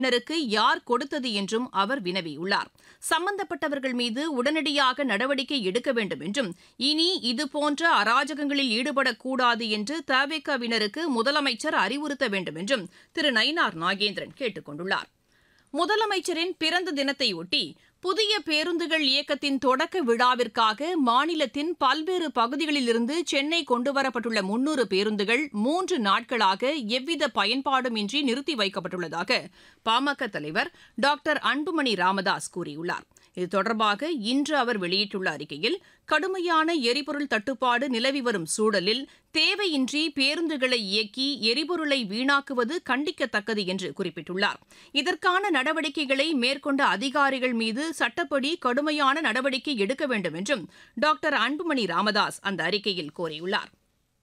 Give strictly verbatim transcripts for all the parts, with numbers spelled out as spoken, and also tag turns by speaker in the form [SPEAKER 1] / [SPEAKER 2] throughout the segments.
[SPEAKER 1] னருக்கு யார் கொடுத்தது என்றும் அவர் வினவியுள்ளார். சம்பந்தப்பட்டவர்கள் மீது உடனடியாக நடவடிக்கை எடுக்க வேண்டும் என்றும், இனி இதுபோன்ற அராஜகங்களில் ஈடுபடக்கூடாது என்று தவேகாவினருக்கு முதலமைச்சர் அறிவுறுத்த வேண்டும் என்றும் திரு நயினார் நாகேந்திரன் கேட்டுக் கொண்டுள்ளார். முதலமைச்சரின் பிறந்த தினத்தையொட்டி புதிய பேருந்துகள் இயக்கத்தின் தொடக்க விழாவிற்காக மாநிலத்தின் பல்வேறு பகுதிகளிலிருந்து சென்னை கொண்டுவரப்பட்டுள்ள முன்னூறு பேருந்துகள் மூன்று நாட்களாக எவ்வித பயன்பாடுமின்றி நிறுத்தி வைக்கப்பட்டுள்ளதாக பாமக தலைவர் டாக்டர் அன்புமணி ராமதாஸ் கூறியுள்ளார். இது தொடர்பாக இன்று அவர் வெளியிட்டுள்ள அறிக்கையில், கடுமையான எரிபொருள் தட்டுப்பாடு நிலவி வரும் சூழலில் தேவையின்றி பேருந்துகளை இயக்கி எரிபொருளை வீணாக்குவது கண்டிக்கத்தக்கது என்று குறிப்பிட்டுள்ளார். இதற்கான நடவடிக்கைகளை மேற்கொண்ட அதிகாரிகள் மீது சட்டப்படி கடுமையான நடவடிக்கை எடுக்க வேண்டும் என்றும் டாக்டர் அன்புமணி ராமதாஸ் அந்த அறிக்கையில் கோரியுள்ளார்.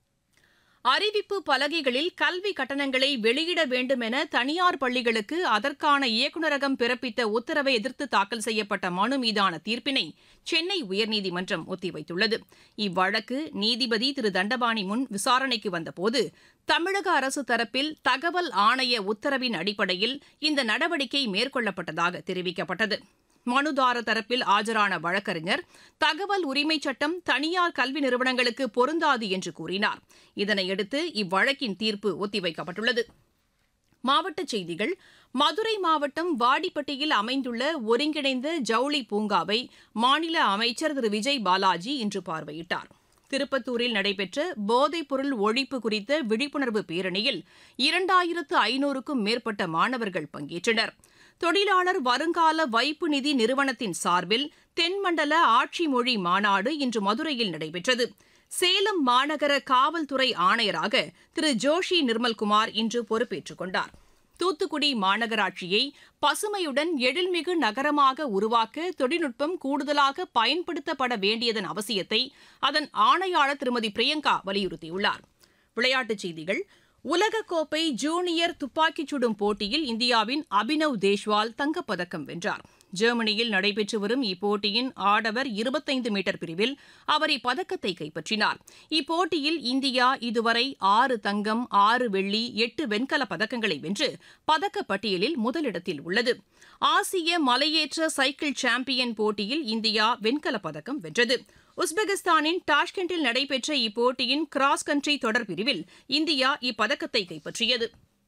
[SPEAKER 1] அறிவிப்பு பலகைகளில் கல்வி கட்டணங்களை வெளியிட வேண்டும் என தனியார் பள்ளிகளுக்கு அதற்கான இயக்குநரகம் பிறப்பித்த உத்தரவை எதிர்த்து தாக்கல் செய்யப்பட்ட மனு மீதான தீர்ப்பினை சென்னை உயர்நீதிமன்றம் ஒத்திவைத்துள்ளது. இவ்வழக்கு நீதிபதி திரு தண்டபாணி முன் விசாரணைக்கு வந்தபோது தமிழக அரசு தரப்பில் தகவல் ஆணைய உத்தரவின் அடிப்படையில் இந்த நடவடிக்கை மேற்கொள்ளப்பட்டதாக தெரிவிக்கப்பட்டது. மனுதார தரப்பில் ஆஜரான வழக்கறிஞர் தகவல் உரிமைச் சட்டம் தனியார் கல்வி நிறுவனங்களுக்கு பொருந்தாது என்று கூறினார். இதனையடுத்து இவ்வழக்கின் தீர்ப்பு ஒத்திவைக்கப்பட்டுள்ளது. மாவட்டச் செய்திகள். மதுரை மாவட்டம் வாடிப்பட்டியில் அமைந்துள்ள ஒருங்கிணைந்த ஜவுளி பூங்காவை மாநில அமைச்சர் திரு விஜய் பாலாஜி இன்று பார்வையிட்டார். திருப்பத்தூரில் நடைபெற்ற போதைப்பொருள் ஒழிப்பு குறித்த விழிப்புணர்வு பேரணியில் இரண்டாயிரத்து ஐநூறுக்கும் மேற்பட்ட மாணவர்கள் பங்கேற்றனர். தொழிலாளர் வருங்கால வைப்பு நிதி நிறுவனத்தின் சார்பில் தென்மண்டல ஆட்சி மொழி மாநாடு இன்று மதுரையில் நடைபெற்றது. சேலம் மாநகர காவல்துறை ஆணையராக திரு ஜோஷி நிர்மல்குமார் இன்று பொறுப்பேற்றுக் கொண்டார். தூத்துக்குடி மாநகராட்சியை பசுமையுடன் எழில்மிகு நகரமாக உருவாக்க தொழில்நுட்பம் கூடுதலாக பயன்படுத்தப்பட வேண்டியதன் அவசியத்தை அதன் ஆணையாளர் திருமதி பிரியங்கா வலியுறுத்தியுள்ளார். விளையாட்டுச் செய்திகள். உலகக்கோப்பை ஜூனியர் துப்பாக்கிச் சுடும் போட்டியில் இந்தியாவின் அபினவ் தேஷ்வால் தங்கப்பதக்கம் வென்றார். ஜெர்மனியில் நடைபெற்று வரும் இப்போட்டியின் ஆடவர் இருபத்தைந்து மீட்டர் பிரிவில் அவர் இப்பதக்கத்தை கைப்பற்றினார். இப்போட்டியில் இந்தியா இதுவரை ஆறு தங்கம், ஆறு வெள்ளி, எட்டு வெண்கலப் பதக்கங்களை வென்று பதக்கப்பட்டியலில் முதலிடத்தில் உள்ளது. ஆசிய மலையேற்ற சைக்கிள் சாம்பியன் போட்டியில் இந்தியா வெண்கலப் பதக்கம் வென்றது. உஸ்பெகிஸ்தானின் டாஷ்கெண்டில் நடைபெற்ற இப்போட்டியின் கிராஸ் கண்ட்ரி தொடர் பிரிவில் இந்தியா இப்பதக்கத்தை கைப்பற்றியது.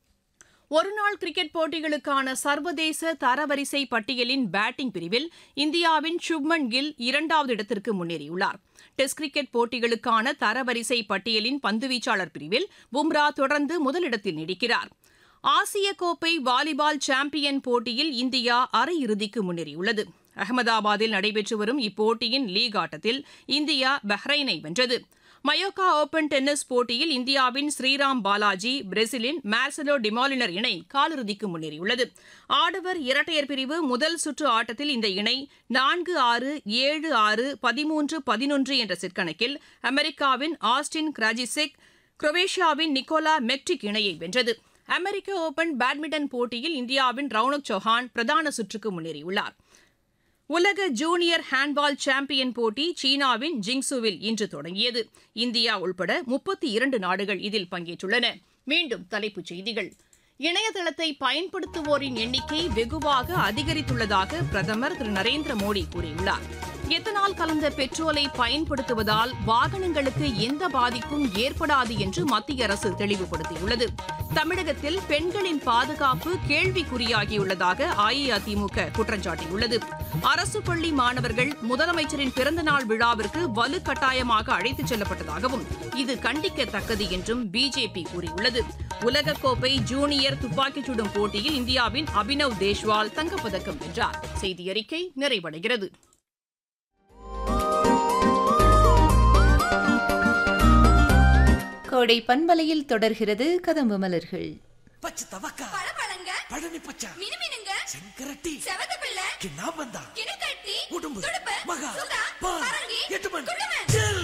[SPEAKER 1] ஒருநாள் கிரிக்கெட் போட்டிகளுக்கான சர்வதேச தரவரிசை பட்டியலின் பேட்டிங் பிரிவில் இந்தியாவின் சுப்மன் கில் இரண்டாவது இடத்திற்கு முன்னேறியுள்ளார். டெஸ்ட் கிரிக்கெட் போட்டிகளுக்கான தரவரிசை பட்டியலின் பந்துவீச்சாளர் பிரிவில் பும்ரா தொடர்ந்து முதலிடத்தில் நீடிக்கிறார். ஆசிய கோப்பை வாலிபால் சாம்பியன் போட்டியில் இந்தியா அரையிறுதிக்கு முன்னேறியுள்ளது. அகமதாபாத்தில் நடைபெற்று வரும் இப்போட்டியின் லீக் ஆட்டத்தில் இந்தியா பஹ்ரைனை வென்றது. மயோக்கா ஓபன் டென்னிஸ் போட்டியில் இந்தியாவின் ஸ்ரீராம் பாலாஜி பிரேசிலின் மார்செலோ டிமாலினர் இணை காலிறுதிக்கு முன்னேறியுள்ளது. ஆடவர் இரட்டையர் பிரிவு முதல் சுற்று ஆட்டத்தில் இந்த இணை நான்கு ஆறு, ஏழு ஆறு, பதிமூன்று பதினொன்று என்ற செட் கணக்கில் அமெரிக்காவின் ஆஸ்டின் கிராஜிசெக், குரோவேஷியாவின் நிக்கோலா மெக்டிக் இணையை வென்றது. அமெரிக்க ஓபன் பேட்மிண்டன் போட்டியில் இந்தியாவின் ரவுனக் சௌஹான் பிரதான சுற்றுக்கு முன்னேறியுள்ளார். உலக ஜூனியர் ஹேண்ட்பால் சாம்பியன் போட்டி சீனாவின் ஜிங்சுவில் இன்று தொடங்கியது. இந்தியா உள்பட முப்பத்தி இரண்டு நாடுகள் இதில் பங்கேற்றுள்ளன. மீண்டும் தலைப்புச் செய்திகள். இணையதளத்தை பயன்படுத்துவோரின் எண்ணிக்கை வெகுவாக அதிகரித்துள்ளதாக பிரதமர் திரு நரேந்திர மோடி கூறியுள்ளார். எத்தனால் கலந்த பெட்ரோலை பயன்படுத்துவதால் வாகனங்களுக்கு எந்த பாதிப்பும் ஏற்படாது என்று மத்திய அரசு தெளிவுபடுத்தியுள்ளது. தமிழகத்தில் பெண்களின் பாதுகாப்பு கேள்விக்குறியாகியுள்ளதாக அஇஅதிமுக குற்றம் சாட்டியுள்ளது. அரசு பள்ளி மாணவர்கள் முதலமைச்சரின் பிறந்தநாள் விழாவிற்கு வலுக்கட்டாயமாக அழைத்துச் செல்லப்பட்டதாகவும் இது கண்டிக்கத்தக்கது என்றும் பிஜேபி கூறியுள்ளது. உலகக்கோப்பை ஜூனியர் துப்பாக்கிச் சுடும் போட்டியில் இந்தியாவின் அபினவ் தேஷ்வால் தங்கப்பதக்கம் வென்றார். செய்தியறிக்கை நிறைவடைகிறது.
[SPEAKER 2] கோடை பண்பலையில் தொடர்கிறது கதம்பு மலர்கள்.
[SPEAKER 3] பச்சை தவக்கா,
[SPEAKER 4] பழபழங்க,
[SPEAKER 3] பழனி பச்சை,
[SPEAKER 4] மினுமினுங்க,
[SPEAKER 3] செங்கரட்டி,
[SPEAKER 4] செவகப்பிள்ளை,
[SPEAKER 3] கிண்ணாம்பந்தா,
[SPEAKER 4] கிணக்கட்டி,
[SPEAKER 3] உடும்பு,
[SPEAKER 4] துடுப்பு,
[SPEAKER 3] மகா,
[SPEAKER 4] சுதா,
[SPEAKER 3] பால்,
[SPEAKER 4] பரங்கி,
[SPEAKER 3] எட்டுமன்,
[SPEAKER 4] குடுமன்.